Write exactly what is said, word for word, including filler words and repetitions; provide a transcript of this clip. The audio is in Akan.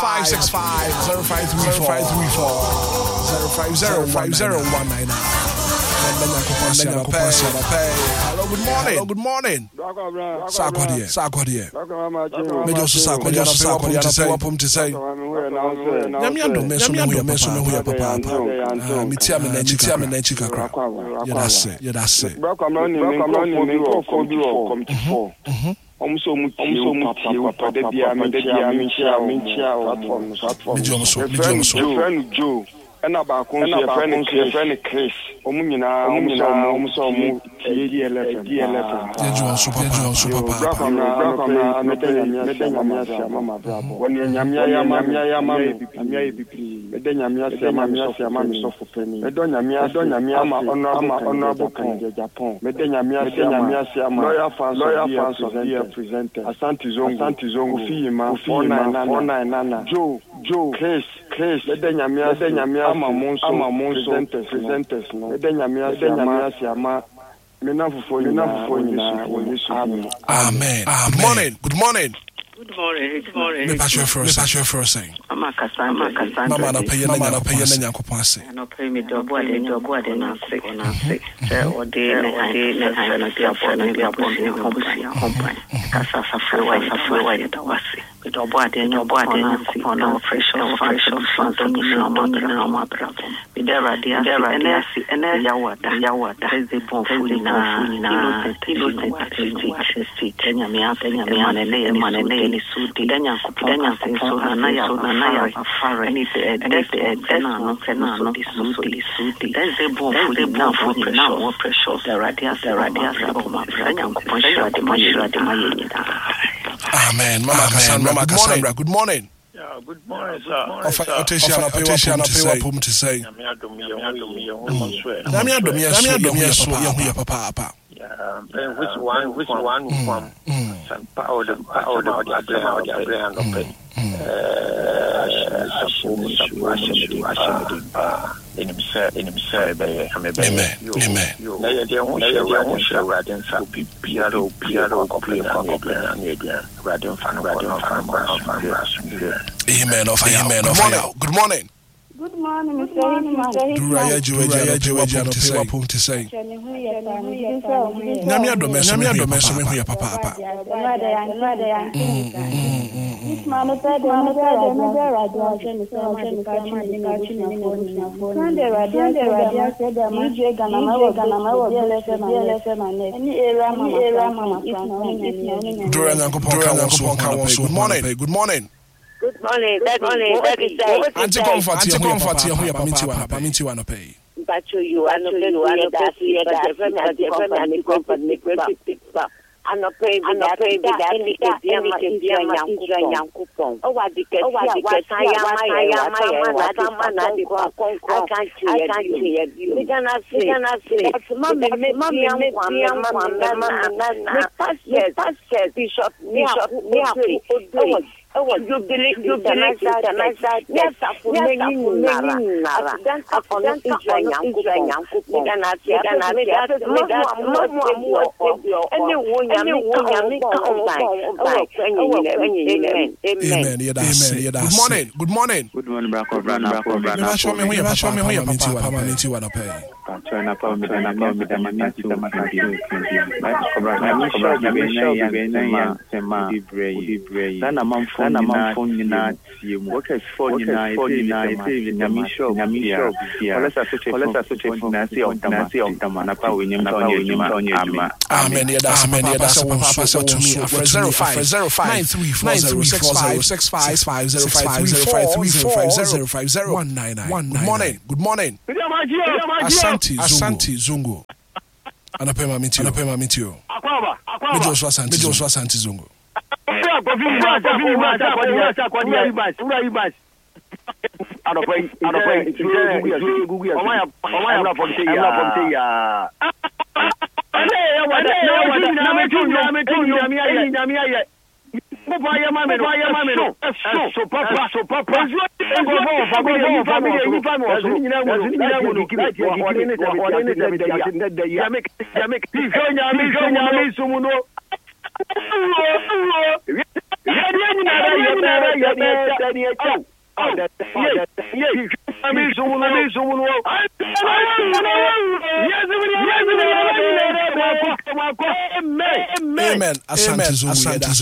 five six five zero five three four zero five zero five zero one nine nine. Hello, good morning. Hello, good morning. Sakwadie, Sakwadie. Me just Sakwadie, Sakwadie. I say, what to say? Nyami ado me so me hu ya, me so me hu ya papa. Ah, me tia me na chi, tia me na chi kakra. Yeah, that's it. Yeah, that's it. Bro, come on, me come on, me go for come to four. Mhm. Omso mutio papa papa de dia me de dia me chia me chia platform platform. Me jo so, me jo so. Friend Joe. Ena ba kon se friend friend Chris. Omu nyina, omu nyina, omu so mu D L F D L F. Me jo so papa, jo so papa. Bro, come on, come on, me de nyamia, me de nyamia sia mama bravo. Woni nyamia ya nyamia ya mama, nyamia e bipri. Me de nyamia sia mama sia mama so for penny. Me do nyamia, do nyamia ama honorable honorable kan de Japan. Me de nyamia sia nyamia sia mama. Lawyer fans, lawyer fans of the presenter. Asante Zongo, Asante Zongo, Fima, four nine nine. Joe, Joe, Chris, Chris. Me de nyamia, de nyamia ama monso, ama monso presenters no. Me de nyamia, de nyamia sia mama. Amen. Amen. Good morning. Good morning. Good morning. Good morning. Me pass your first. Me pass your first thing. Mama Cassandra. Mama Cassandra. Mama na pay na na pay na nyankopon ase. Na pay me do bo ade do bo ade na se na se. Se ode na ade na ha na ti apo na bi apo ni company company. Kasa sa free wa sa free wa da wase. Me do bo ade no bo ade na se na fresh fresh fans ni na mo na mo bravo. Me there radio ene si ene ya wada ya wada. Ze bon fuli na na innocent si Kenya me Kenya me manene manene ni sudi danya kupidanya senso na ya na ya afare ni de de de na no na no sudi sudi ze bon fuli na fuli na mo precious the radio the radio sabo ma danya kuponsha de mashira de mayenda. Amen. Mama Cassandra, Mama Cassandra, good morning. Yeah, good morning, sir. Of attention, attention, attention, to say. Nyame adom ye ho so. Nyame adom ye so, ye so, ye hu papa papa. Yeah, which one, which one from some power the power the the the brand of pain. Eh, support support support in himself in himself by amebe. Amen. Amen. Na ye de ho share we ho share radin sa piaro piaro complain complain na ye dia radin fan radin fan fan. Amen. Of amen. Of fire. Good morning. Good morning, Mister Hitman. Duraya Juweja Juweja no pay wapum to say. Nyame adom so me adom so me hu ya papa papa. Hitman no said no said no there radio say so me catch me catch me no. Sunday radio radio said that my je gana ma wo gana ma wo D L F M D L F M and any area mama area mama. Duraya Nyankopon ka won so ka won so. Good morning. Good morning. Good morning. That morning. That is that. Auntie comfort you. Comfort you. Who permit you? Permit you no pay. But you, I know you. I know that. You that. Friend, I friend, I need comfort. Make me pick up. I know pay. I know pay. That any that any can be a young young Oh, what the case? Oh, what the case? I am. I am. I am. I am. I can't hear. I can't hear you. We cannot say. We cannot say. Mommy, mommy, mommy, mommy, mommy. Pastors, pastors, bishop, bishop, bishop. Oh, you believe you believe that and I said yes, for many nara. Then upon the Israel young people, can I say that I made that anyone, anyone, amen, amen. Good morning, good morning. Good morning, Brako Brana. Brana, show me who you show me who you permit you to pay. China pa mi na pa mi da manati da manati. Cobra na cobra na me ya ya sema libre libre. Na mamfo na mamfo nyina tie mu. What is for nyina nyina ite na mi show na mi show. Kola sa so kola sa so na si o na si o na pa we nyim ta nyim ta nyim. Amen. Ya da amen ya da so papa so to me zero five zero five nine three four zero six five six five five zero five zero five three four zero five zero one nine nine. Good morning. Good morning. Asante Asante Zongo. Anapema miti. Anapema miti yo. Akwaba. Akwaba. Mejo so Asante. Mejo so Asante Zongo. Anopai, anopai, Google, Google. Omaya, omaya, pomte ya. Ale, wada, wada, na metu, na metu, nyamia, nyamia. Papa ya mame, papa ya mame. So papa, so papa. Ngo bo, family, family, ni family. Ni na wo, ni na wo ki. Wa ni ne tabi, wa ni ne tabi ya. Ya make, ya make. Ni so nyami, so nyami sumuno. Amen. Asante Zulu.